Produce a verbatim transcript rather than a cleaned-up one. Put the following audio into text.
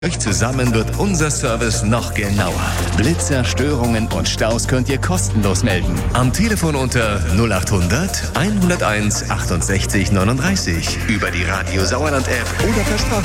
Euch zusammen wird unser Service noch genauer. Blitzer, Störungen und Staus könnt ihr kostenlos melden. Am Telefon unter null acht hundert, hunderteins, achtundsechzig, neununddreißig. Über die Radio Sauerland App oder per Sprach